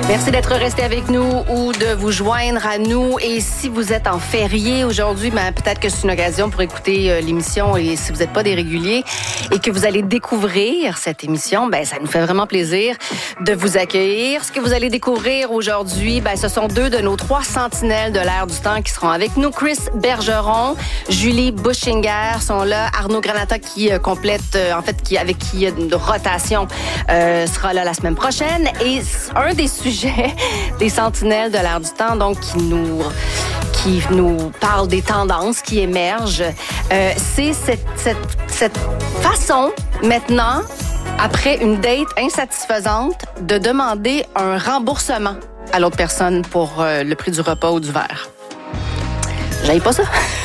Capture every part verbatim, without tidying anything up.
Merci d'être resté avec nous ou de vous joindre à nous. Et si vous êtes en férié aujourd'hui, ben, peut-être que c'est une occasion pour écouter euh, l'émission. Et si vous n'êtes pas des réguliers et que vous allez découvrir cette émission, ben, ça nous fait vraiment plaisir de vous accueillir. Ce que vous allez découvrir aujourd'hui, ben, ce sont deux de nos trois sentinelles de l'ère du temps qui seront avec nous. Chris Bergeron, Julie Buschinger sont là. Arnaud Granata qui euh, complète, euh, en fait, qui avec qui il y a une rotation, euh, sera là la semaine prochaine. Et un des sujets des sentinelles de l'ère du temps, donc qui nous qui nous parle des tendances qui émergent, euh, c'est cette, cette, cette façon maintenant, après une date insatisfaisante, de demander un remboursement à l'autre personne pour euh, le prix du repas ou du verre. J'aille pas ça.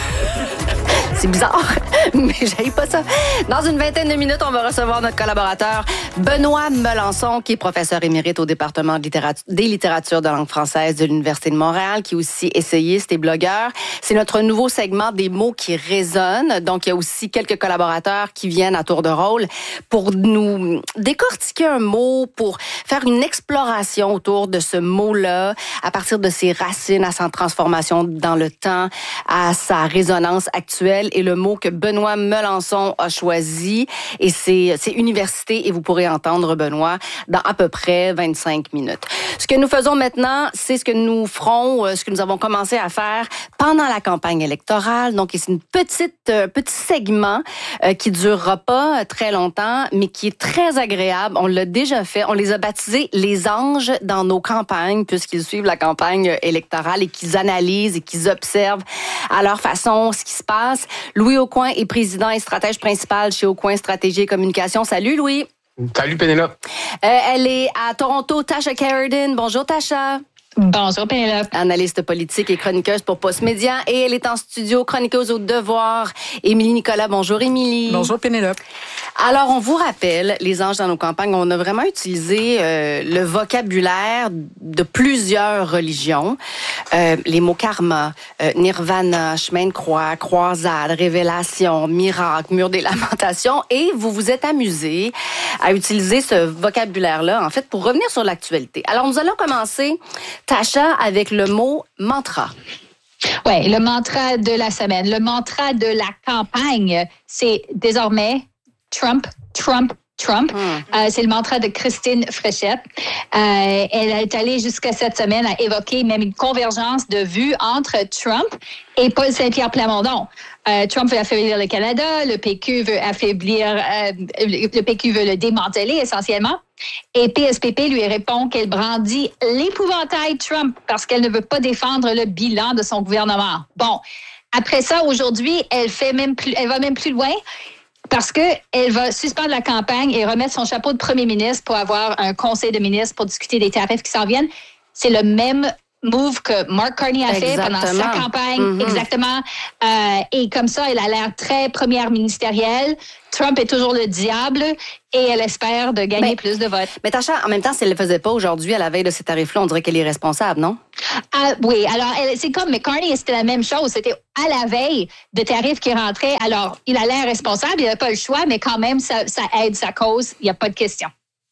C'est bizarre, mais j'aille pas ça. Dans une vingtaine de minutes, on va recevoir notre collaborateur Benoît Melançon, qui est professeur émérite au département de littérature, des littératures de langue française de l'Université de Montréal, qui est aussi essayiste et blogueur. C'est notre nouveau segment des mots qui résonnent. Donc, il y a aussi quelques collaborateurs qui viennent à tour de rôle pour nous décortiquer un mot, pour faire une exploration autour de ce mot-là, à partir de ses racines, à sa transformation dans le temps, à sa résonance actuelle. Et le mot que Benoît Melançon a choisi, et c'est, c'est université, et vous pourrez entendre Benoît dans à peu près vingt-cinq minutes. Ce que nous faisons maintenant, c'est ce que nous ferons, ce que nous avons commencé à faire pendant la campagne électorale. Donc, c'est une petite, euh, petit segment euh, qui durera pas très longtemps, mais qui est très agréable. On l'a déjà fait. On les a baptisés les anges dans nos campagnes, puisqu'ils suivent la campagne électorale et qu'ils analysent et qu'ils observent à leur façon ce qui se passe. Louis Aucoin est président et stratège principal chez Aucoin Stratégie et Communication. Salut, Louis. Salut, Pénélope. Euh, elle est à Toronto, Tasha Carradine. Bonjour, Tasha. Bonjour, Pénélope. Analyste politique et chroniqueuse pour Postmédia. Et elle est en studio, chroniqueuse au Devoir. Émilie Nicolas. Bonjour, Émilie. Bonjour, Pénélope. Alors, on vous rappelle, les anges dans nos campagnes, on a vraiment utilisé euh, le vocabulaire de plusieurs religions. Euh, les mots karma, euh, nirvana, chemin de croix, croisade, révélation, miracle, mur des lamentations. Et vous vous êtes amusés à utiliser ce vocabulaire-là, en fait, pour revenir sur l'actualité. Alors, nous allons commencer, Tasha, avec le mot mantra. Oui, le mantra de la semaine. Le mantra de la campagne, c'est désormais Trump, Trump, Trump. Mm. Euh, c'est le mantra de Christine Fréchette. Euh, elle est allée jusqu'à cette semaine à évoquer même une convergence de vues entre Trump et Paul Saint-Pierre Plamondon. Euh, Trump veut affaiblir le Canada, le P Q veut affaiblir, euh, le P Q veut le démanteler essentiellement. Et P S P P lui répond qu'elle brandit l'épouvantail Trump parce qu'elle ne veut pas défendre le bilan de son gouvernement. Bon, après ça, aujourd'hui, elle fait même plus, elle va même plus loin. Parce qu'elle va suspendre la campagne et remettre son chapeau de premier ministre pour avoir un conseil de ministres pour discuter des tarifs qui s'en viennent. C'est le même move que Mark Carney a fait Exactement. pendant sa campagne. Mm-hmm. Exactement. Euh, et comme ça, elle a l'air très première ministérielle. Trump est toujours le diable et elle espère de gagner mais, plus de votes. Mais Tasha, en même temps, si elle ne le faisait pas aujourd'hui à la veille de ces tarifs-là, on dirait qu'elle est responsable, non? Ah, oui, alors elle, c'est comme McCartney, c'était la même chose. C'était à la veille de tarifs qui rentraient. Alors, il a l'air responsable, il n'a pas le choix, mais quand même, ça, ça aide sa cause. Il n'y a pas de question.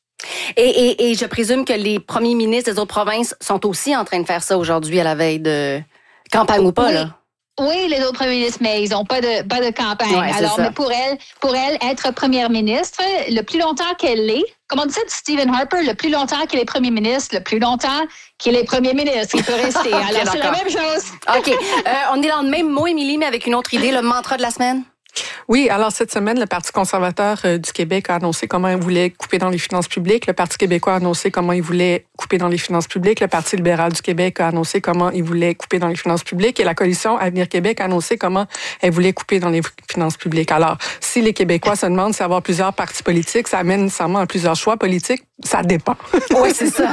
Et, et, et je présume que les premiers ministres des autres provinces sont aussi en train de faire ça aujourd'hui à la veille de campagne ou pas, oui. là? Oui, les autres premiers ministres, mais ils n'ont pas de, pas de campagne. Ouais, alors, mais pour elle, pour elle, être première ministre, le plus longtemps qu'elle l'est, comme on disait de Stephen Harper, le plus longtemps qu'il est premier ministre, le plus longtemps qu'il est premier ministre, il peut rester. okay, alors, d'accord. C'est la même chose. OK. Euh, on est dans le même mot, Émilie, mais avec une autre idée, le mantra de la semaine? Oui, alors cette semaine, le Parti conservateur euh, du Québec a annoncé comment il voulait couper dans les finances publiques. Le Parti québécois a annoncé comment il voulait couper dans les finances publiques. Le Parti libéral du Québec a annoncé comment il voulait couper dans les finances publiques. Et la coalition Avenir Québec a annoncé comment elle voulait couper dans les finances publiques. Alors, si les Québécois se demandent si avoir plusieurs partis politiques, ça amène nécessairement à plusieurs choix politiques, ça dépend. Oui, c'est ça.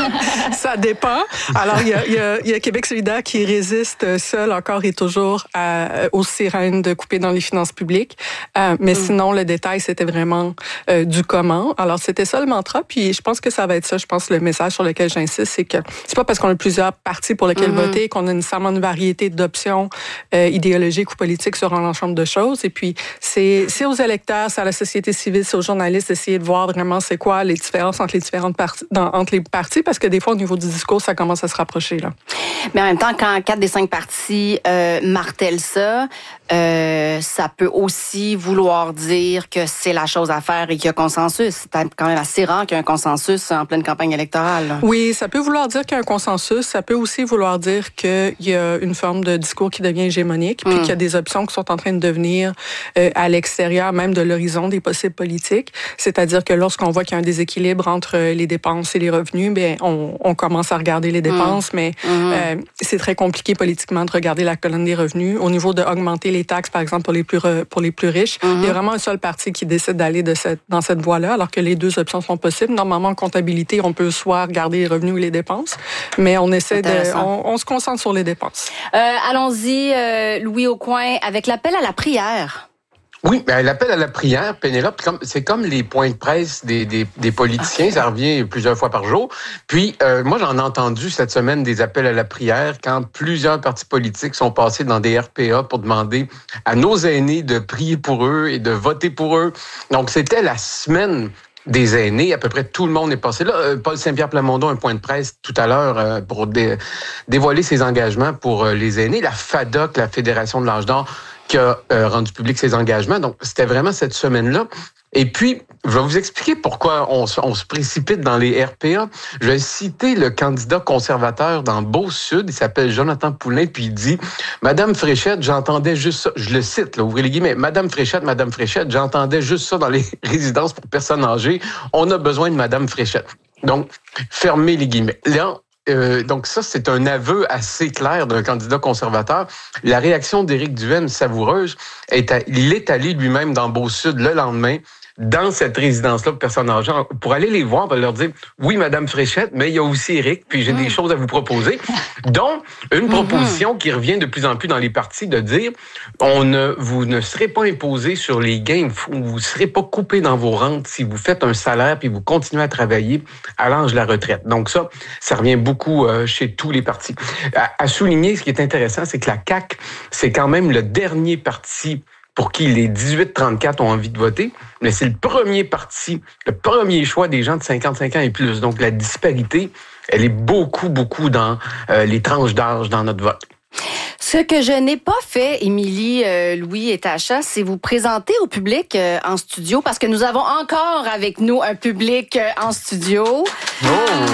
Ça dépend. Alors, il y a, il y a, il y a Québec solidaire qui résiste seul encore et toujours à, aux sirènes de couper dans les finances publiques. Euh, mais mm. sinon, le détail, c'était vraiment euh, du comment. Alors, c'était ça le mantra. Puis, je pense que ça va être ça. Je pense le message sur lequel j'insiste, c'est que c'est pas parce qu'on a plusieurs partis pour lesquels mm-hmm. voter qu'on a nécessairement une variété d'options euh, idéologiques ou politiques sur un ensemble de choses. Et puis, c'est, c'est aux électeurs, c'est à la société civile, c'est aux journalistes d'essayer de voir vraiment c'est quoi les différences entre les différentes parties, dans, entre les partis, parce que des fois, au niveau du discours, ça commence à se rapprocher, là. Mais en même temps, quand quatre des cinq partis euh, martèlent ça, euh, ça peut aussi vouloir dire que c'est la chose à faire et qu'il y a consensus. C'est quand même assez rare qu'il y ait un consensus en pleine campagne électorale, là. Oui, ça peut vouloir dire qu'il y a un consensus. Ça peut aussi vouloir dire qu'il y a une forme de discours qui devient hégémonique, puis mm. qu'il y a des options qui sont en train de devenir euh, à l'extérieur même de l'horizon des possibles politiques. C'est-à-dire que lorsqu'on voit qu'il y a un déséquilibre entre les dépenses et les revenus, bien, on, on commence à regarder les dépenses, mm. mais mm. euh, c'est très compliqué politiquement de regarder la colonne des revenus. Au niveau de augmenter les taxes, par exemple, pour les plus, pour les plus riches, mm-hmm. il y a vraiment un seul parti qui décide d'aller de cette, dans cette voie-là, alors que les deux options sont possibles. Normalement, en comptabilité, on peut soit regarder les revenus ou les dépenses, mais on essaie de, on, on se concentre sur les dépenses. Euh, allons-y, euh, Louis Aucoin, avec l'appel à la prière. Oui, ben, l'appel à la prière, Pénélope, c'est comme les points de presse des, des, des politiciens, ça revient plusieurs fois par jour. Puis, euh, moi, j'en ai entendu cette semaine des appels à la prière quand plusieurs partis politiques sont passés dans des R P A pour demander à nos aînés de prier pour eux et de voter pour eux. Donc, c'était la semaine des aînés. À peu près tout le monde est passé là. Paul Saint-Pierre Plamondon, un point de presse tout à l'heure euh, pour dé, dévoiler ses engagements pour euh, les aînés. La FADOC, la Fédération de l'âge d'or, qui a euh, rendu public ses engagements. Donc, c'était vraiment cette semaine-là. Et puis, je vais vous expliquer pourquoi on, on se précipite dans les R P A. Je vais citer le candidat conservateur dans Beau-Sud. Il s'appelle Jonathan Poulin, puis il dit « Madame Fréchette, j'entendais juste ça. » Je le cite, là, ouvrez les guillemets. « Madame Fréchette, Madame Fréchette, j'entendais juste ça dans les résidences pour personnes âgées. On a besoin de Madame Fréchette. » Donc, fermez les guillemets. Là, Euh, donc ça, c'est un aveu assez clair d'un candidat conservateur. La réaction d'Éric Duhaime, savoureuse, est à, il est allé lui-même dans Beau-Sud le lendemain, dans cette résidence-là pour personnes âgées, pour aller les voir, pour leur dire « Oui, Madame Fréchette, mais il y a aussi Éric, puis j'ai mmh. des choses à vous proposer. » Donc, une proposition mmh. qui revient de plus en plus dans les partis de dire « On ne, vous ne serez pas imposé sur les gains, vous ne serez pas coupé dans vos rentes si vous faites un salaire puis vous continuez à travailler à l'âge de la retraite. » Donc ça, ça revient beaucoup euh, chez tous les partis. À, à souligner, ce qui est intéressant, c'est que la C A Q, c'est quand même le dernier parti pour qui les dix-huit trente-quatre ont envie de voter, mais c'est le premier parti, le premier choix des gens de cinquante-cinq ans et plus. Donc, la disparité, elle est beaucoup, beaucoup dans euh, les tranches d'âge dans notre vote. Ce que je n'ai pas fait, Émilie, euh, Louis et Tacha, c'est vous présenter au public euh, en studio, parce que nous avons encore avec nous un public euh, en studio. Oh!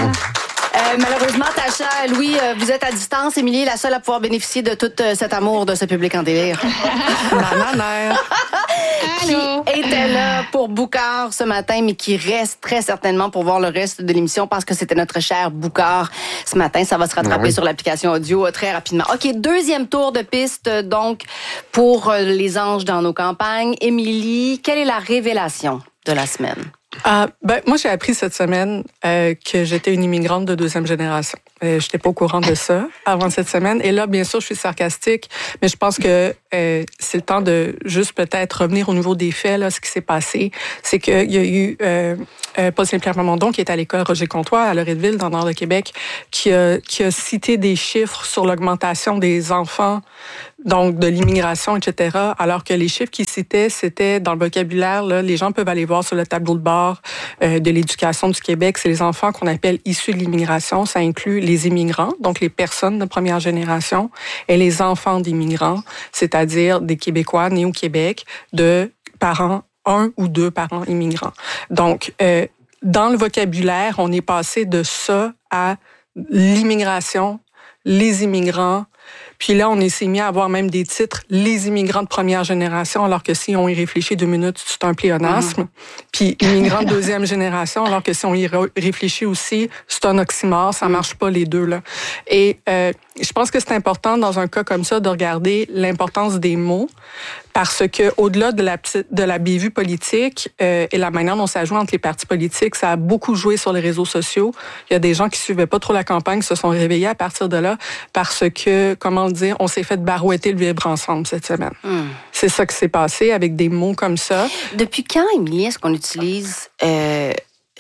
Euh, malheureusement, Tacha, Louis, euh, vous êtes à distance. Émilie est la seule à pouvoir bénéficier de tout euh, cet amour de ce public en délire. Ma mère. Qui était là pour Boucard ce matin, mais qui reste très certainement pour voir le reste de l'émission parce que c'était notre cher Boucard ce matin. Ça va se rattraper oui. sur l'application audio très rapidement. OK, deuxième tour de piste, donc, pour les anges dans nos campagnes. Émilie, quelle est la révélation de la semaine? Ah, ben, moi, j'ai appris cette semaine euh, que j'étais une immigrante de deuxième génération. Euh, je n'étais pas au courant de ça avant cette semaine. Et là, bien sûr, je suis sarcastique, mais je pense que euh, c'est le temps de juste peut-être revenir au niveau des faits. Là, ce qui s'est passé, c'est qu'il y a eu euh, euh, Paul Saint-Pierre Plamondon, qui est à l'école Roger Comtois, à Loretteville, dans le nord de Québec, qui a, qui a cité des chiffres sur l'augmentation des enfants, donc de l'immigration, et cetera, alors que les chiffres qu'il citait, c'était dans le vocabulaire, là, les gens peuvent aller voir sur le tableau de bord euh, de l'éducation du Québec, c'est les enfants qu'on appelle issus de l'immigration, ça inclut les immigrants, donc les personnes de première génération, et les enfants d'immigrants, c'est-à-dire des Québécois nés au Québec, de parents, un ou deux parents immigrants. Donc, euh, dans le vocabulaire, on est passé de ça à l'immigration, les immigrants. Puis là, on s'est mis à avoir même des titres « Les immigrants de première génération », alors que si on y réfléchit deux minutes, c'est un pléonasme. Mmh. Puis « Immigrants de deuxième génération », alors que si on y réfléchit aussi, c'est un oxymore, ça marche pas les deux, là. Et euh, je pense que c'est important, dans un cas comme ça, de regarder l'importance des mots, parce que au-delà de la, de la bévue politique euh, et la manière dont ça joue entre les partis politiques, ça a beaucoup joué sur les réseaux sociaux. Il y a des gens qui suivaient pas trop la campagne, se sont réveillés à partir de là, parce que, comment le dire, on s'est fait barouetter le vivre ensemble cette semaine. Mmh. C'est ça qui s'est passé avec des mots comme ça. Depuis quand, Émilie, est-ce qu'on utilise euh,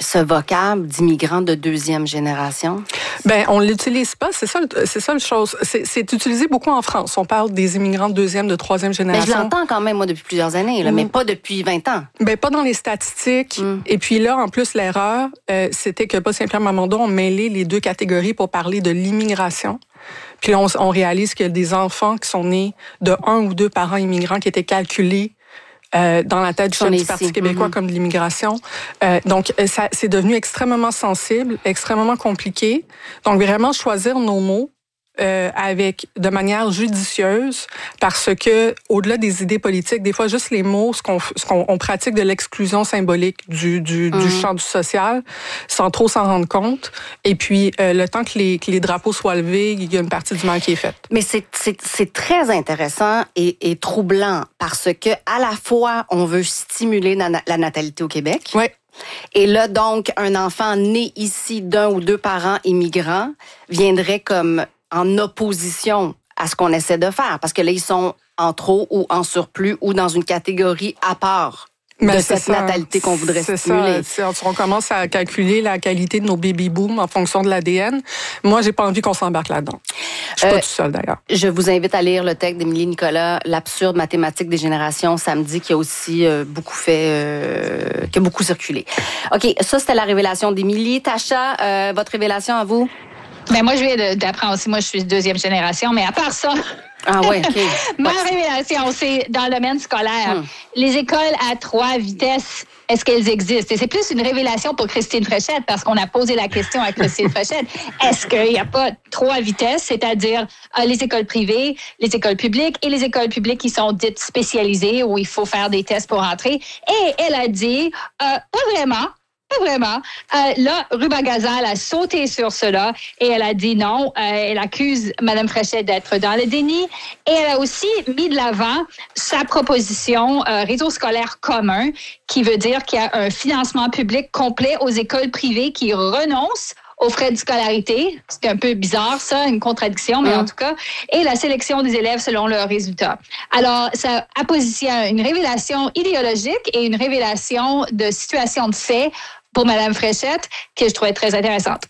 ce vocable d'immigrants de deuxième génération? Ben, on l'utilise pas. C'est ça, c'est ça la chose. C'est, c'est utilisé beaucoup en France. On parle des immigrants de deuxième, de troisième génération. Mais je l'entends quand même, moi, depuis plusieurs années, là, mmh. mais pas depuis vingt ans. Ben, pas dans les statistiques. Mmh. Et puis là, en plus, l'erreur, euh, c'était que Paul Saint-Pierre Plamondon ont mêlé les deux catégories pour parler de l'immigration. Puis là, on, on réalise qu'il y a des enfants qui sont nés de un ou deux parents immigrants qui étaient calculés Euh, dans la tête du chef du Parti québécois mm-hmm. comme de l'immigration. Euh, donc, ça, c'est devenu extrêmement sensible, extrêmement compliqué. Donc, vraiment choisir nos mots euh, avec de manière judicieuse, parce que au-delà des idées politiques, des fois juste les mots, ce qu'on, ce qu'on on pratique de l'exclusion symbolique du du, mm-hmm. du champ du social, sans trop s'en rendre compte. Et puis euh, le temps que les que les drapeaux soient levés, il y a une partie du mal qui est faite. Mais c'est c'est c'est très intéressant et, et troublant parce que à la fois on veut stimuler la, la natalité au Québec. Oui. Et là, donc, un enfant né ici d'un ou deux parents immigrants viendrait comme en opposition à ce qu'on essaie de faire. Parce que là, ils sont en trop ou en surplus ou dans une catégorie à part Mais de cette ça. natalité qu'on voudrait c'est stimuler. Ça. C'est, on commence à calculer la qualité de nos baby-booms en fonction de l'A D N. Moi, j'ai pas envie qu'on s'embarque là-dedans. Je suis euh, pas toute seule, d'ailleurs. Je vous invite à lire le texte d'Émilie Nicolas, L'absurde mathématique des générations, samedi, qui a aussi euh, beaucoup fait, euh, qui a beaucoup circulé. OK, ça, c'était la révélation d'Émilie. Tacha, euh, votre révélation à vous? Ben moi, je viens d'apprendre aussi. Moi, je suis deuxième génération, mais à part ça... Ah ouais, OK. Ma révélation, c'est dans le domaine scolaire. Hmm. Les écoles à trois vitesses, est-ce qu'elles existent? Et c'est plus une révélation pour Christine Fréchette, parce qu'on a posé la question à Christine Fréchette. Est-ce qu'il n'y a pas trois vitesses, c'est-à-dire euh, les écoles privées, les écoles publiques et les écoles publiques qui sont dites spécialisées, où il faut faire des tests pour entrer? Et elle a dit, euh, pas vraiment. Pas vraiment. Euh, là, Ruba Gazal a sauté sur cela et elle a dit non. Euh, elle accuse Mme Fréchette d'être dans le déni. Et elle a aussi mis de l'avant sa proposition euh, réseau scolaire commun, qui veut dire qu'il y a un financement public complet aux écoles privées qui renoncent aux frais de scolarité. C'est un peu bizarre, ça, une contradiction, mais mmh. en tout cas. Et la sélection des élèves selon leurs résultats. Alors, ça a positionné une révélation idéologique et une révélation de situation de fait pour Mme Fréchette, que je trouvais très intéressante.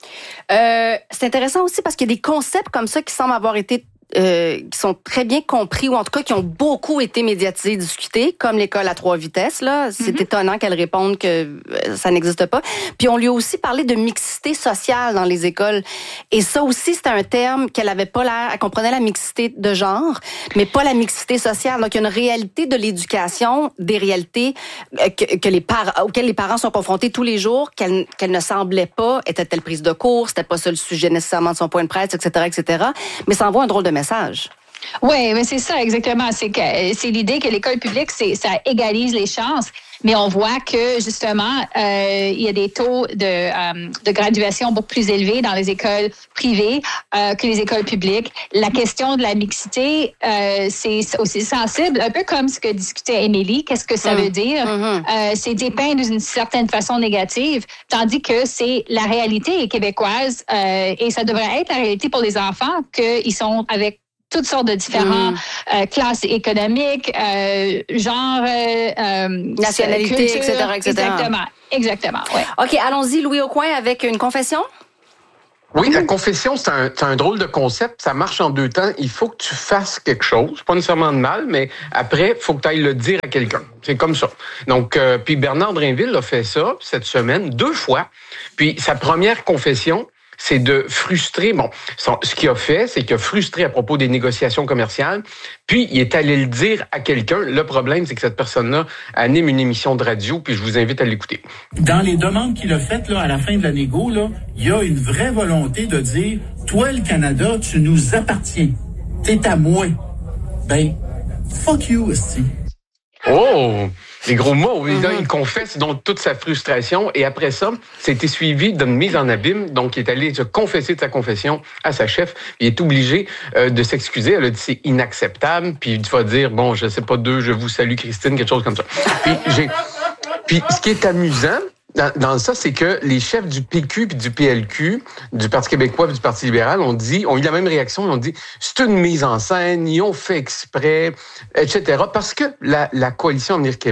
Euh, c'est intéressant aussi parce qu'il y a des concepts comme ça qui semblent avoir été Euh, qui sont très bien compris, ou en tout cas qui ont beaucoup été médiatisés, discutés, comme l'école à trois vitesses. Là, c'est mm-hmm. étonnant qu'elle réponde que euh, ça n'existe pas. Puis on lui a aussi parlé de mixité sociale dans les écoles. Et ça aussi, c'était un terme qu'elle avait pas l'air. Elle comprenait la mixité de genre, mais pas la mixité sociale. Donc il y a une réalité de l'éducation, des réalités euh, que, que les parents, auxquelles les parents sont confrontés tous les jours, qu'elle, qu'elle ne semblait pas. Était-elle prise de cours? C'était pas ça le sujet nécessairement de son point de presse, et cetera, et cetera. Mais ça envoie un drôle de message. Oui, mais c'est ça exactement. C'est que c'est l'idée que l'école publique, c'est ça égalise les chances. Mais on voit que justement, euh, il y a des taux de, euh, de graduation beaucoup plus élevés dans les écoles privées euh, que les écoles publiques. La question de la mixité, euh, c'est aussi sensible, un peu comme ce que discutait Émilie. Qu'est-ce que ça mmh. veut dire? Mmh. Euh, c'est dépeint d'une certaine façon négative, tandis que c'est la réalité québécoise euh, et ça devrait être la réalité pour les enfants qu'ils sont avec toutes sortes de différents mmh. euh, classes économiques, euh, genre, euh, nationalité, culture, et cetera, et cetera. Exactement, exactement. Ouais. OK, allons-y, Louis Aucoin, avec une confession. Oui, la confession, c'est un, c'est un drôle de concept. Ça marche en deux temps. Il faut que tu fasses quelque chose, pas nécessairement de mal, mais après, il faut que tu ailles le dire à quelqu'un. C'est comme ça. Donc, euh, puis Bernard Drinville a fait ça cette semaine deux fois. Puis sa première confession, c'est de frustrer. Bon, son, ce qu'il a fait, c'est qu'il a frustré à propos des négociations commerciales, puis il est allé le dire à quelqu'un. Le problème, c'est que cette personne-là anime une émission de radio, puis je vous invite à l'écouter. Dans les demandes qu'il a faites là, à la fin de la négo, là, il y a une vraie volonté de dire « Toi, le Canada, tu nous appartiens. T'es à moi. » Ben, fuck you, esti. Oh! Les gros mots. Mm-hmm. Il confesse donc toute sa frustration. Et après ça, c'était suivi d'une mise en abîme. Donc, il est allé se confesser de sa confession à sa chef. Il est obligé euh, de s'excuser. Elle a dit c'est inacceptable. Puis il va dire, bon, je sais pas d'eux, je vous salue, Christine, quelque chose comme ça. Puis, j'ai... Puis ce qui est amusant, Dans, dans ça, c'est que les chefs du P Q puis du P L Q, du Parti québécois et du Parti libéral, ont dit, ont eu la même réaction. Ils ont dit, c'est une mise en scène, ils ont fait exprès, et cetera. Parce que la, la coalition Avenir Québec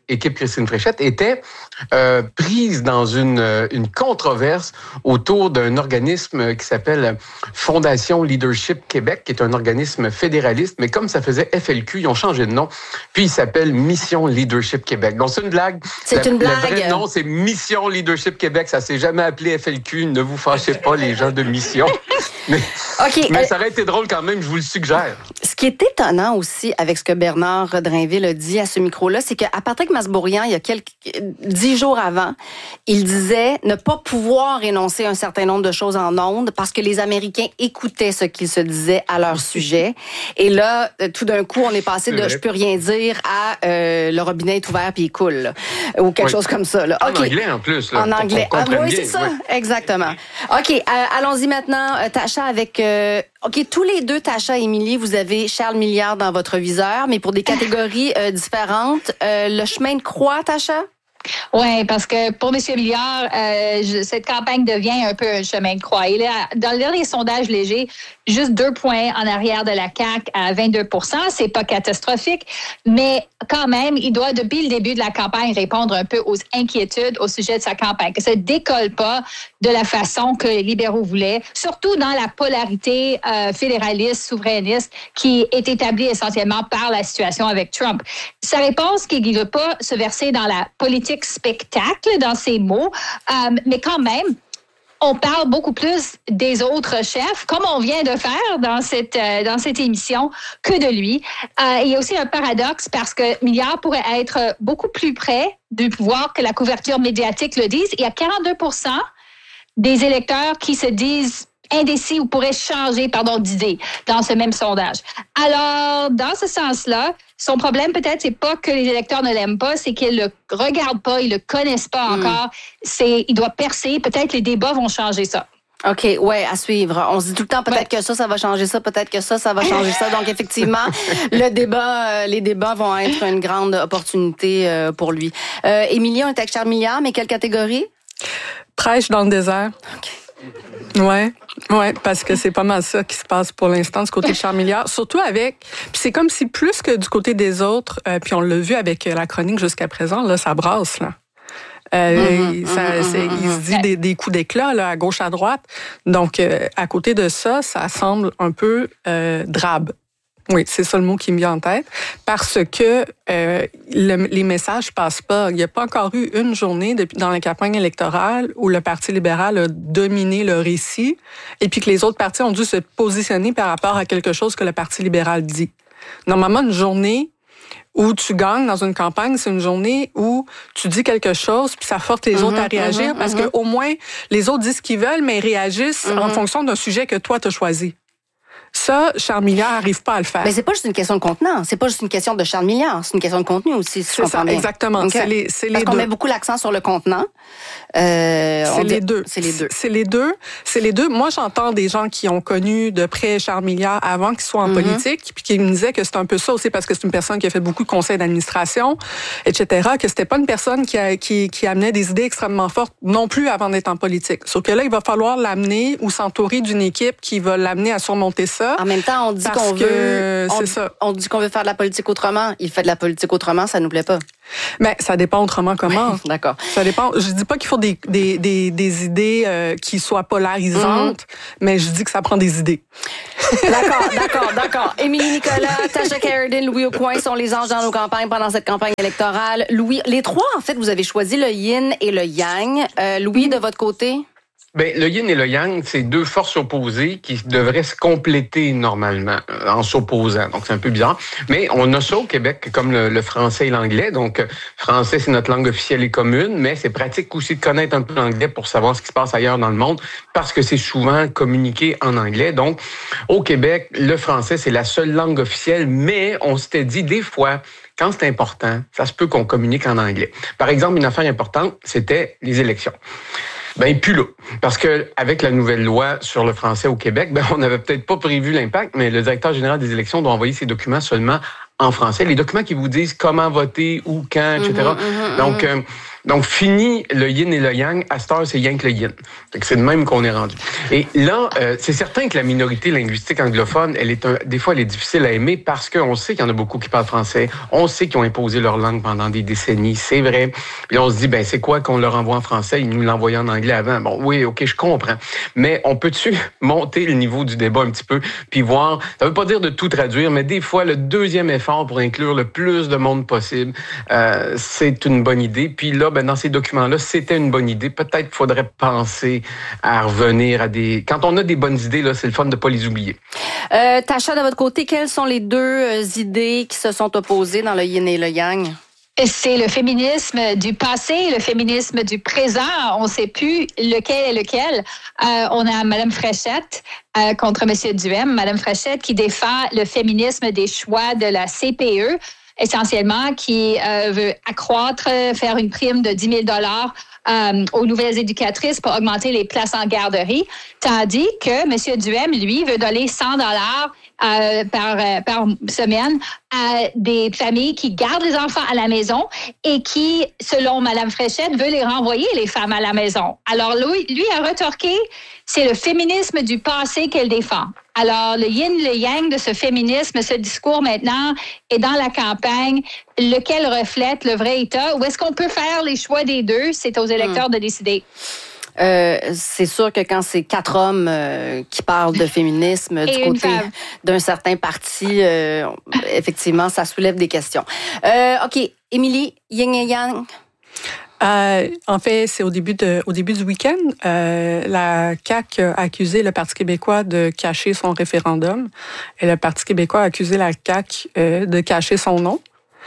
équipe Christine Fréchette, était euh, prise dans une, une controverse autour d'un organisme qui s'appelle Fondation Leadership Québec, qui est un organisme fédéraliste, mais comme ça faisait F L Q, ils ont changé de nom, puis il s'appelle Mission Leadership Québec. Donc, c'est une blague. C'est la, une blague. Le vrai nom, c'est Mission Leadership Québec. Ça s'est jamais appelé F L Q. Ne vous fâchez pas, les gens de Mission. Mais, okay, mais euh, ça aurait été drôle quand même, je vous le suggère. Ce qui est étonnant aussi avec ce que Bernard Drinville a dit à ce micro-là, c'est qu'à Patrick Masbourian, il y a quelques dix jours avant, il disait ne pas pouvoir énoncer un certain nombre de choses en ondes parce que les Américains écoutaient ce qu'il se disait à leur sujet. Et là, tout d'un coup, on est passé de « je peux rien dire » à euh, « le robinet est ouvert puis il coule là, » ou quelque oui. chose comme ça. Là. En okay. anglais, en plus. Là, en anglais. Ah, oui, c'est ça. Oui. Exactement. OK, euh, allons-y maintenant, Tacha, avec... Euh, OK, tous les deux, Tacha et Émilie, vous avez Charles Milliard dans votre viseur, mais pour des catégories euh, différentes. Euh, le chemin de croix, Tacha? Oui, parce que pour M. Milliard, euh, je, cette campagne devient un peu un chemin de croix. Il est à, dans le dernier sondage léger, juste deux points en arrière de la C A Q à vingt-deux pour cent. C'est pas catastrophique, mais quand même, il doit, depuis le début de la campagne, répondre un peu aux inquiétudes au sujet de sa campagne, que ça ne décolle pas de la façon que les libéraux voulaient, surtout dans la polarité euh, fédéraliste, souverainiste, qui est établie essentiellement par la situation avec Trump. Sa réponse, qu'il ne veut pas se verser dans la politique spectacle, dans ses mots, euh, mais quand même, on parle beaucoup plus des autres chefs, comme on vient de faire dans cette, euh, dans cette émission, que de lui. Euh, il y a aussi un paradoxe parce que Milliard pourrait être beaucoup plus près du pouvoir que la couverture médiatique le dise. Il y a quarante-deux pour cent des électeurs qui se disent indécis ou pourraient changer, pardon, d'idée dans ce même sondage. Alors, dans ce sens-là, son problème peut-être, c'est pas que les électeurs ne l'aiment pas, c'est qu'ils le regardent pas, ils le connaissent pas mmh. encore. C'est, il doit percer. Peut-être les débats vont changer ça. OK, ouais, à suivre. On se dit tout le temps, peut-être ouais. que ça, ça va changer ça, peut-être que ça, ça va changer ça. Donc, effectivement, le débat, euh, les débats vont être une grande opportunité euh, pour lui. Euh, Émilie, on est avec Charles Milliard, mais quelle catégorie? Prêche dans le désert. OK. Ouais, ouais, parce que c'est pas mal ça qui se passe pour l'instant du côté de Charles Milliard, surtout avec, puis c'est comme si plus que du côté des autres, euh, puis on l'a vu avec la chronique jusqu'à présent, là, ça brasse là. Euh, mm-hmm, ça, mm-hmm, c'est, mm-hmm. Il se dit des, des coups d'éclat là, à gauche, à droite. Donc, euh, à côté de ça, ça semble un peu euh, drabe. Oui, c'est ça le mot qui me vient en tête. Parce que euh, le, les messages passent pas. Il n'y a pas encore eu une journée depuis, dans la campagne électorale où le Parti libéral a dominé le récit et puis que les autres partis ont dû se positionner par rapport à quelque chose que le Parti libéral dit. Normalement, une journée où tu gagnes dans une campagne, c'est une journée où tu dis quelque chose puis ça force les mm-hmm, autres à réagir mm-hmm, parce mm-hmm. qu'au moins, les autres disent ce qu'ils veulent, mais ils réagissent mm-hmm. en fonction d'un sujet que toi, tu as choisi. Ça, Charles Milliard n'arrive pas à le faire. Mais c'est pas juste une question de contenant. C'est pas juste une question de Charles Milliard. C'est une question de contenu aussi, si je comprends bien. Exactement. Okay. C'est les, c'est les Parce qu'on deux. met beaucoup l'accent sur le contenant. Euh, c'est les dit, deux. C'est les deux. C'est les deux. C'est les deux. Moi, j'entends des gens qui ont connu de près Charles Milliard avant qu'il soit en mm-hmm. politique, puis qui me disaient que c'est un peu ça aussi parce que c'est une personne qui a fait beaucoup de conseils d'administration, et cetera. Que c'était pas une personne qui, a, qui, qui amenait des idées extrêmement fortes non plus avant d'être en politique. Sauf que là, il va falloir l'amener ou s'entourer d'une équipe qui va l'amener à surmonter ça. En même temps, on dit Parce qu'on veut, on, c'est ça. on dit qu'on veut faire de la politique autrement. Il fait de la politique autrement, ça nous plaît pas. Mais ça dépend autrement comment. D'accord. Ça dépend. Je dis pas qu'il faut des des des, des idées euh, qui soient polarisantes, mm-hmm. mais je dis que ça prend des idées. D'accord, d'accord, d'accord. Émilie Nicolas, Tasha Carradine, Louis Aucoin sont les anges dans nos campagnes pendant cette campagne électorale. Louis, les trois en fait, vous avez choisi le yin et le yang. Euh, Louis, de votre côté? Ben, le yin et le yang, c'est deux forces opposées qui devraient se compléter normalement en s'opposant. Donc, c'est un peu bizarre. Mais on a ça au Québec, comme le, le français et l'anglais. Donc, français, c'est notre langue officielle et commune, mais c'est pratique aussi de connaître un peu l'anglais pour savoir ce qui se passe ailleurs dans le monde, parce que c'est souvent communiqué en anglais. Donc, au Québec, le français, c'est la seule langue officielle, mais on s'était dit des fois, quand c'est important, ça se peut qu'on communique en anglais. Par exemple, une affaire importante, c'était les élections. Ben, plus là. Parce que avec la nouvelle loi sur le français au Québec, ben, on n'avait peut-être pas prévu l'impact, mais le directeur général des élections doit envoyer ses documents seulement en français. Les documents qui vous disent comment voter, où, quand, et cetera. Mm-hmm, mm-hmm. Donc, euh, Donc, fini le yin et le yang. À cette heure, c'est yang que le yin. Fait que c'est de même qu'on est rendu. Et là, euh, c'est certain que la minorité linguistique anglophone, elle est un, des fois, elle est difficile à aimer parce qu'on sait qu'il y en a beaucoup qui parlent français. On sait qu'ils ont imposé leur langue pendant des décennies. C'est vrai. Puis on se dit, ben, c'est quoi qu'on leur envoie en français? Ils nous l'envoyaient en anglais avant. Bon, oui, OK, je comprends. Mais on peut-tu monter le niveau du débat un petit peu puis voir, ça veut pas dire de tout traduire, mais des fois, le deuxième effort pour inclure le plus de monde possible, euh, c'est une bonne idée. Puis là, ben, dans ces documents-là, c'était une bonne idée. Peut-être qu'il faudrait penser à revenir à des... Quand on a des bonnes idées, là, c'est le fun de pas les oublier. Euh, Tasha, de votre côté, quelles sont les deux euh, idées qui se sont opposées dans le yin et le yang? C'est le féminisme du passé, le féminisme du présent. On ne sait plus lequel est lequel. Euh, on a Mme Fréchette euh, contre M. Duhem. Mme Fréchette qui défend le féminisme des choix de la C P E, essentiellement, qui euh, veut accroître, faire une prime de dix mille dollars euh, aux nouvelles éducatrices pour augmenter les places en garderie, tandis que M. Duhem, lui, veut donner cent dollars Euh, par, euh, par semaine à des familles qui gardent les enfants à la maison et qui, selon Mme Fréchette, veut les renvoyer, les femmes, à la maison. Alors, lui, lui a retorqué, c'est le féminisme du passé qu'elle défend. Alors, le yin, le yang de ce féminisme, ce discours maintenant est dans la campagne, lequel reflète le vrai état. Ou est-ce qu'on peut faire les choix des deux? C'est aux électeurs mmh. de décider. Euh, c'est sûr que quand c'est quatre hommes euh, qui parlent de féminisme Et du côté femme. d'un certain parti, euh, effectivement, ça soulève des questions. Euh, OK, Émilie, yin et yang. Euh, en fait, c'est au début de, au début du week-end, euh, la C A Q a accusé le Parti québécois de cacher son référendum et le Parti québécois a accusé la C A Q euh, de cacher son nom.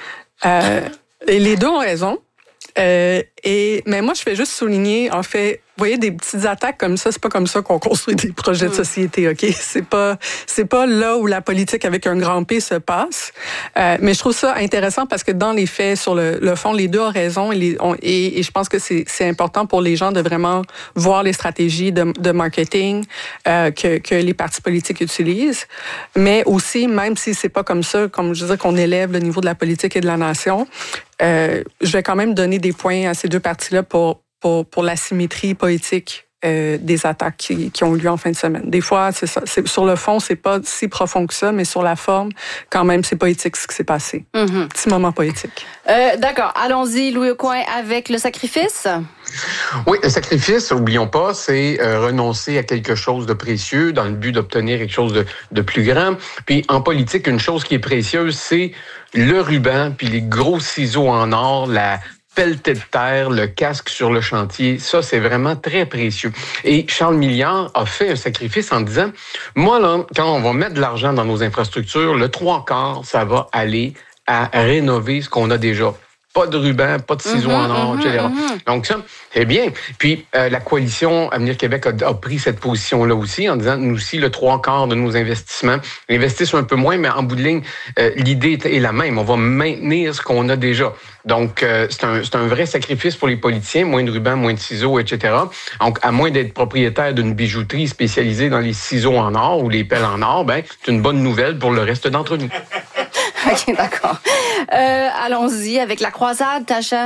Euh, et les deux ont raison. Euh, et mais moi, je fais juste souligner, en fait, vous voyez, des petites attaques comme ça, c'est pas comme ça qu'on construit des projets de société, OK? C'est pas, c'est pas là où la politique avec un grand P se passe. Euh, mais je trouve ça intéressant parce que dans les faits, sur le, le fond, les deux ont raison et, les, on, et, et je pense que c'est, c'est important pour les gens de vraiment voir les stratégies de, de marketing euh, que, que les partis politiques utilisent. Mais aussi, même si c'est pas comme ça, comme je disais, qu'on élève le niveau de la politique et de la nation, euh, je vais quand même donner des points à ces deux partis-là pour Pour, pour la symétrie poétique euh, des attaques qui, qui ont eu lieu en fin de semaine. Des fois, c'est ça, c'est, sur le fond, c'est pas si profond que ça, mais sur la forme, quand même, c'est poétique ce qui s'est passé. Mm-hmm. Petit moment poétique. Euh, d'accord. Allons-y, Louis Aucoin, avec le sacrifice. Oui, le sacrifice, oublions pas, c'est euh, renoncer à quelque chose de précieux dans le but d'obtenir quelque chose de, de plus grand. Puis en politique, une chose qui est précieuse, c'est le ruban, puis les gros ciseaux en or, la pelleté de terre, le casque sur le chantier, ça, c'est vraiment très précieux. Et Charles Milliard a fait un sacrifice en disant, moi, là, quand on va mettre de l'argent dans nos infrastructures, le trois quarts, ça va aller à rénover ce qu'on a déjà. Pas de ruban, pas de ciseaux mm-hmm, en or, mm-hmm, et cetera. Mm-hmm. Donc ça, c'est bien. Puis euh, la coalition Avenir Québec a, a pris cette position-là aussi en disant, nous aussi, le trois quarts de nos investissements, investissent un peu moins, mais en bout de ligne, euh, l'idée est la même. On va maintenir ce qu'on a déjà. Donc, euh, c'est un, c'est un vrai sacrifice pour les politiciens, moins de rubans, moins de ciseaux, et cetera. Donc, à moins d'être propriétaire d'une bijouterie spécialisée dans les ciseaux en or ou les pelles en or, ben, c'est une bonne nouvelle pour le reste d'entre nous. OK, d'accord. Euh, allons-y avec la croisade, Tasha.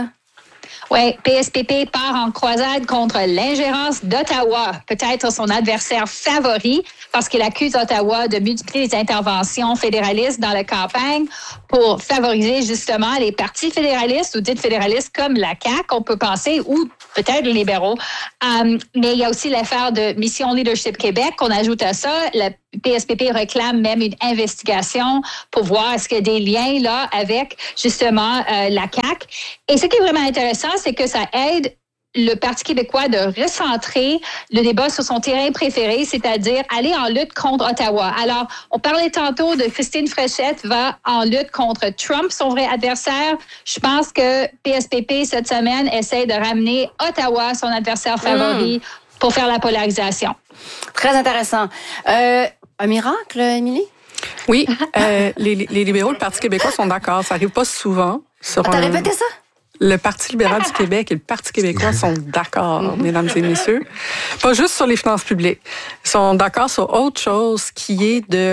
Oui, P S P P part en croisade contre l'ingérence d'Ottawa, peut-être son adversaire favori, parce qu'il accuse Ottawa de multiplier les interventions fédéralistes dans la campagne pour favoriser justement les partis fédéralistes ou dites fédéralistes comme la C A Q, on peut penser, ou peut-être les libéraux. Um, mais il y a aussi l'affaire de Mission Leadership Québec qu'on ajoute à ça. La P S P P réclame même une investigation pour voir est-ce qu'il y a des liens là avec justement euh, la C A Q. Et ce qui est vraiment intéressant, c'est que ça aide le Parti québécois de recentrer le débat sur son terrain préféré, c'est-à-dire aller en lutte contre Ottawa. Alors, on parlait tantôt de Christine Fréchette va en lutte contre Trump, son vrai adversaire. Je pense que P S P P, cette semaine, essaie de ramener Ottawa, son adversaire favori, mmh. pour faire la polarisation. Très intéressant. Euh, un miracle, Émilie? Oui, euh, les, les libéraux, le Parti québécois sont d'accord. Ça n'arrive pas souvent. Sur ah, t'as un... répété ça? Le Parti libéral du Québec et le Parti québécois sont d'accord, mm-hmm. mesdames et messieurs. Pas juste sur les finances publiques. Ils sont d'accord sur autre chose qui est de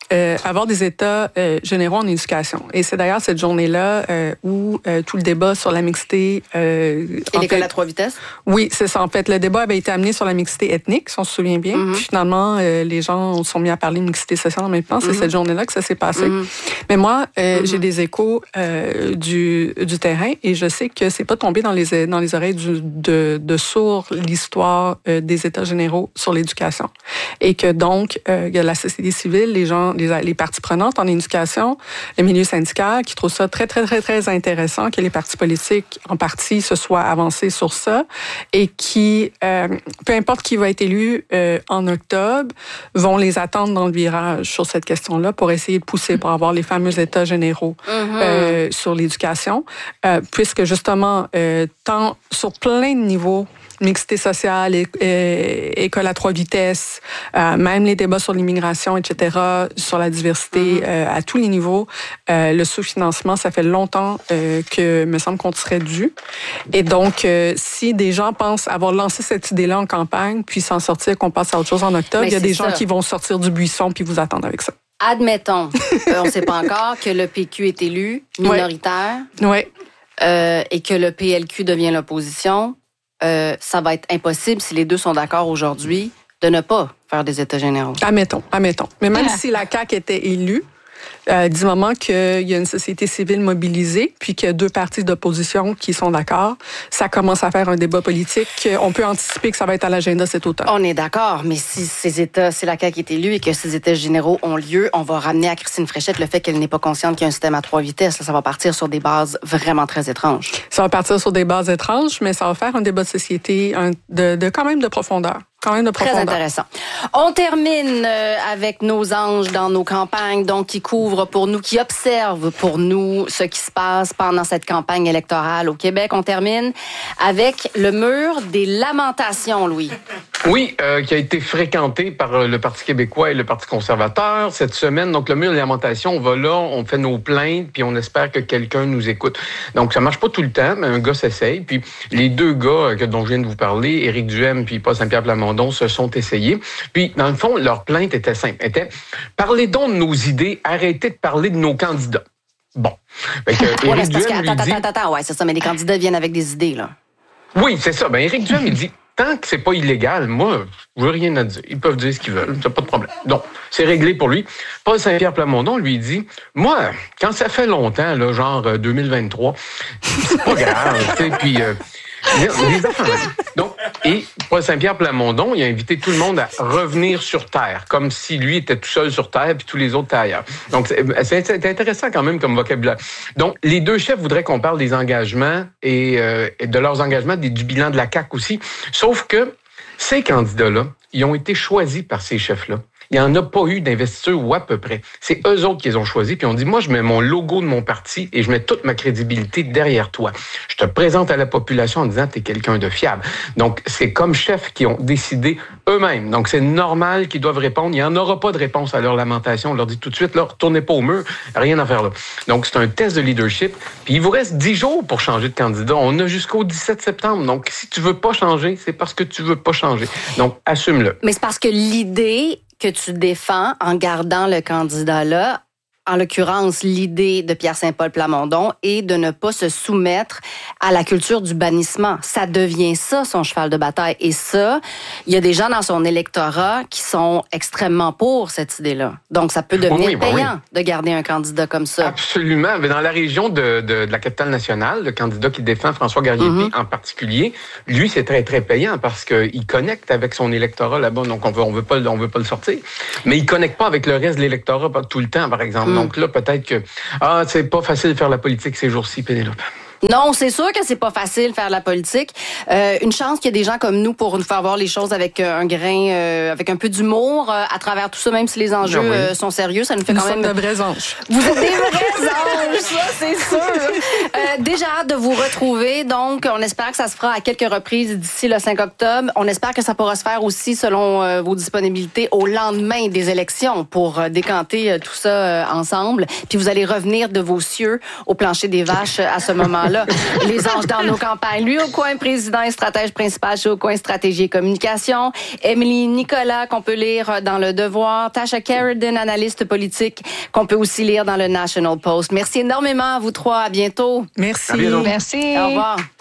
euh, avoir des états euh, généraux en éducation. Et c'est d'ailleurs cette journée-là euh, où euh, tout le débat sur la mixité... Euh, Et l'école fait, à trois vitesses? Oui, c'est ça. En fait, le débat avait été amené sur la mixité ethnique, si on se souvient bien. Mm-hmm. Puis finalement, euh, les gens sont mis à parler de mixité sociale en même temps. C'est mm-hmm. cette journée-là que ça s'est passé. Mm-hmm. Mais moi, euh, mm-hmm. j'ai des échos euh, du, du terrain et je sais que c'est pas tombé dans les, dans les oreilles du, de, de sourds l'histoire euh, des états généraux sur l'éducation. Et que donc, euh, il y a la société civile, les gens, les, les parties prenantes en éducation, le milieu syndical qui trouve ça très, très, très, très intéressant que les partis politiques, en partie, se soient avancés sur ça et qui, euh, peu importe qui va être élu euh, en octobre, vont les attendre dans le virage sur cette question-là pour essayer de pousser pour avoir les fameux états généraux mm-hmm. euh, sur l'éducation, euh, puisque justement, euh, tant sur plein de niveaux, mixité sociale, é- é- école à trois vitesses, euh, même les débats sur l'immigration, et cetera, sur la diversité mm-hmm. euh, à tous les niveaux. Euh, le sous-financement, ça fait longtemps euh, que, me semble, qu'on serait dû. Et donc, euh, si des gens pensent avoir lancé cette idée-là en campagne, puis s'en sortir, qu'on passe à autre chose en octobre, il y a des ça. gens qui vont sortir du buisson puis vous attendre avec ça. Admettons, euh, on ne sait pas encore, que le P Q est élu minoritaire ouais. Ouais. Euh, et que le P L Q devient l'opposition. Euh, ça va être impossible, si les deux sont d'accord aujourd'hui, de ne pas faire des états généraux. Admettons, admettons. Mais même ah. si la C A Q était élue, euh, du moment qu'il y a une société civile mobilisée, puis qu'il y a deux partis d'opposition qui sont d'accord, ça commence à faire un débat politique. On peut anticiper que ça va être à l'agenda cet automne. On est d'accord, mais si ces États, si la C A Q est élue et que ces États généraux ont lieu, on va ramener à Christine Fréchette le fait qu'elle n'est pas consciente qu'il y a un système à trois vitesses. Ça va partir sur des bases vraiment très étranges. Ça va partir sur des bases étranges, mais ça va faire un débat de société un, de, de quand même de profondeur. Quand même de Très intéressant. On termine avec nos anges dans nos campagnes, donc qui couvrent pour nous, qui observent pour nous ce qui se passe pendant cette campagne électorale au Québec. On termine avec le mur des lamentations, Louis. Oui, euh, qui a été fréquenté par le Parti québécois et le Parti conservateur cette semaine. Donc, le mur des lamentations, on va là, on fait nos plaintes, puis on espère que quelqu'un nous écoute. Donc, ça marche pas tout le temps, mais un gars s'essaye. Puis, les deux gars que, dont je viens de vous parler, Éric Duhem puis Paul Saint-Pierre Plamondon, se sont essayés. Puis, dans le fond, leur plainte était simple. Était, parlez donc de nos idées, arrêtez de parler de nos candidats. Bon. Fait que, ouais, Éric Duhem que, lui attends, dit... attends, attends, ouais, c'est ça, mais les candidats viennent avec des idées, là. Oui, c'est ça. Ben, Éric Duhem, il dit, tant que c'est pas illégal, moi, je veux rien à dire. Ils peuvent dire ce qu'ils veulent, c'est pas de problème. Donc, c'est réglé pour lui. Paul Saint-Pierre Plamondon lui dit, moi, quand ça fait longtemps, là, genre deux mille vingt-trois, c'est pas grave, tu sais, puis... Euh, les enfants. Donc, et Paul Saint-Pierre Plamondon, il a invité tout le monde à revenir sur Terre, comme si lui était tout seul sur Terre puis tous les autres étaient ailleurs. Donc, c'est, c'est intéressant quand même comme vocabulaire. Donc, les deux chefs voudraient qu'on parle des engagements et, euh, et de leurs engagements, des, du bilan de la C A Q aussi. Sauf que ces candidats-là, ils ont été choisis par ces chefs-là. Il n'y en a pas eu d'investiture ou à peu près. C'est eux autres qui les ont choisis. Puis on dit, moi, je mets mon logo de mon parti et je mets toute ma crédibilité derrière toi. Je te présente à la population en disant, t'es quelqu'un de fiable. Donc, c'est comme chefs qui ont décidé eux-mêmes. Donc, c'est normal qu'ils doivent répondre. Il n'y en aura pas de réponse à leur lamentation. On leur dit tout de suite, là, retournez pas au mur. Rien à faire là. Donc, c'est un test de leadership. Puis il vous reste dix jours pour changer de candidat. On a jusqu'au dix-sept septembre. Donc, si tu veux pas changer, c'est parce que tu veux pas changer. Donc, assume-le. Mais c'est parce que l'idée que tu défends en gardant le candidat-là, en l'occurrence, l'idée de Pierre Saint-Paul Plamondon est de ne pas se soumettre à la culture du bannissement. Ça devient ça, son cheval de bataille. Et ça, il y a des gens dans son électorat qui sont extrêmement pour cette idée-là. Donc, ça peut devenir oui, oui, payant oui. de garder un candidat comme ça. Absolument. Mais dans la région de, de, de la capitale nationale, le candidat qui défend, François Garriépy mm-hmm. en particulier, lui, c'est très, très payant parce qu'il connecte avec son électorat là-bas. Donc, on veut, on veut pas, on veut pas le sortir. Mais il connecte pas avec le reste de l'électorat tout le temps, par exemple. Mm. Donc là, peut-être que ah, c'est pas facile de faire la politique ces jours-ci, Pénélope. Non, c'est sûr que c'est pas facile de faire de la politique. Euh, une chance qu'il y ait des gens comme nous pour nous faire voir les choses avec un grain, euh, avec un peu d'humour euh, à travers tout ça, même si les enjeux oui. euh, sont sérieux, ça nous fait nous quand même... Nous sommes de vrais anges. Vous êtes des vrais anges, ça, c'est sûr. Euh, déjà hâte de vous retrouver, donc on espère que ça se fera à quelques reprises d'ici le cinq octobre. On espère que ça pourra se faire aussi selon euh, vos disponibilités au lendemain des élections pour euh, décanter euh, tout ça euh, ensemble. Puis vous allez revenir de vos cieux au plancher des vaches à ce moment-là. là. Les anges dans nos campagnes. Lui, au coin, président et stratège principal chez Au coin Stratégie et Communication. Émilie Nicolas, qu'on peut lire dans Le Devoir. Tasha Carradine, analyste politique, qu'on peut aussi lire dans le National Post. Merci énormément à vous trois. À bientôt. Merci. À bientôt. Merci. Au revoir.